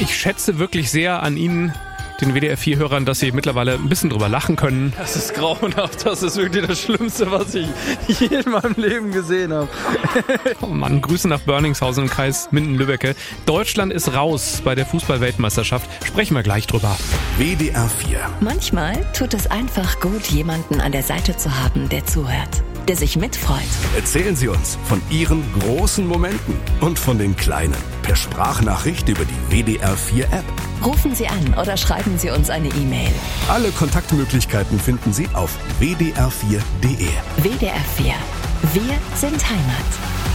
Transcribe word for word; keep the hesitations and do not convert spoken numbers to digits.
Ich schätze wirklich sehr an Ihnen, den W D R vier Hörern, dass Sie mittlerweile ein bisschen drüber lachen können. Das ist grauenhaft. Das ist wirklich das Schlimmste, was ich je in meinem Leben gesehen habe. Oh Mann, Grüße nach Börningshausen im Kreis Minden-Lübbecke. Deutschland ist raus bei der Fußball-Weltmeisterschaft. Sprechen wir gleich drüber. W D R vier. Manchmal tut es einfach gut, jemanden an der Seite zu haben, der zuhört, der sich mitfreut. Erzählen Sie uns von Ihren großen Momenten und von den kleinen. Per Sprachnachricht über die W D R vier App. Rufen Sie an oder schreiben Sie uns eine E-Mail. Alle Kontaktmöglichkeiten finden Sie auf w d r vier punkt d e. W D R vier. Wir sind Heimat.